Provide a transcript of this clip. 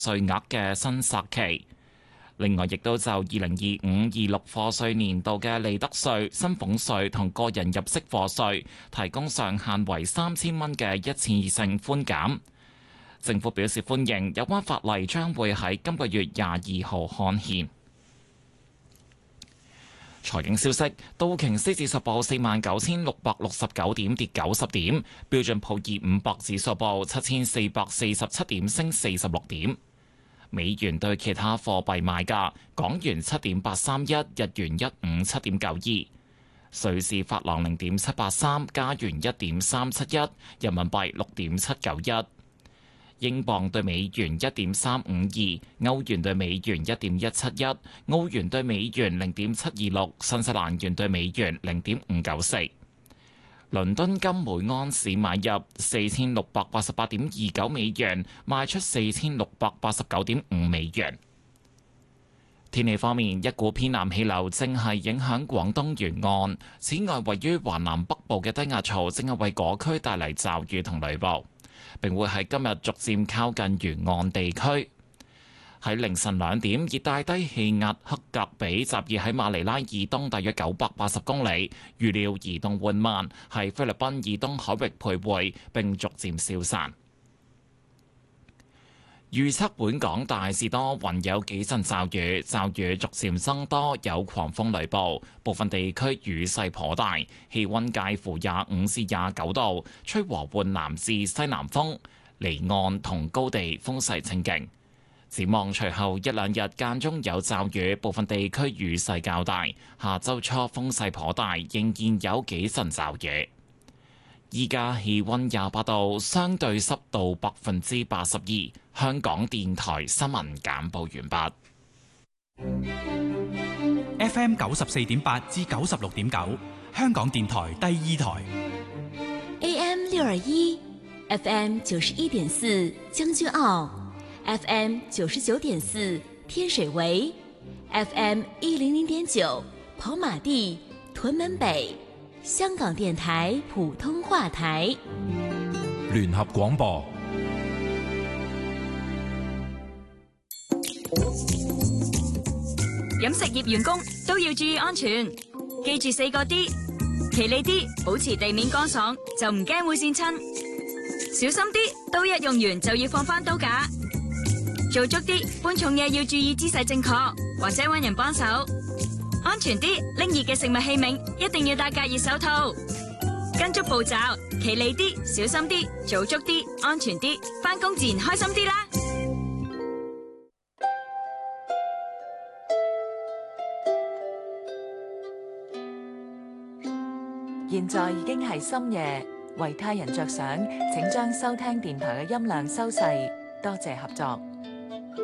稅額嘅新煞期。另外，亦都就2025-26課稅年度嘅利得稅、薪俸稅同個人入息課稅提供上限為3000蚊嘅一次性寬減。政府表示歡迎有關法例，將會喺今個月22號刊憲。財經消息，道瓊斯指數報49,669點，跌90點；標準普爾500指數報7447點，升46點。美元對其他貨幣賣價：港元7.831，日元157.92，瑞士法郎0.783，加元1.371，人民幣6.791，英鎊對美元1.352，歐元對美元1.171，澳元對美元0.726，新西蘭元對美元0.594。倫敦金每盎司買入4688.29美元，賣出4689.5美元。天氣方面，一股偏南氣流正係影響廣東沿岸，此外位於華南北部嘅低壓槽正係為嗰區帶嚟驟雨同雷暴，並會喺今日逐漸靠近沿岸地區。喺凌晨2點，熱帶低氣壓克格比集結喺馬尼拉以東大約980公里，預料移動緩慢，喺菲律賓以東海域徘徊並逐漸消散。預測本港大致多雲，有幾陣驟雨，驟雨逐漸增多，有狂風雷暴，部分地區雨勢頗大，氣溫介乎25至29度，吹和緩南至西南風，離岸同高地風勢清勁。展望隨後一兩日間中有驟雨，部分地區雨勢較大。下周初風勢頗大，仍然有幾陣驟雨。依家氣溫28度，相對濕度82%。香港電台新聞簡報完畢。FM 94.8至96.9，香港電台第二台。 AM 621 ，FM 91.4，將軍澳。FM 99.4，天水圍 ；FM 100.9，跑馬地、屯門北。香港電台普通話台。 聯合廣播。 飲食業員工都要注意安全，記住4個 D：企理啲，保持地面乾爽，就唔驚會跣親；小心啲，刀一用完就要放返刀架。做足啲，搬重嘢要注意姿勢正確，或者搵人幫手。安全啲，拎熱嘅食物器皿一定要戴隔熱手套。跟足步驟，企理啲，小心啲，做足啲，安全啲，返工自然開心啲啦。 現在已經係深夜，為他人着想，請將收聽電台嘅音量收細，多謝合作。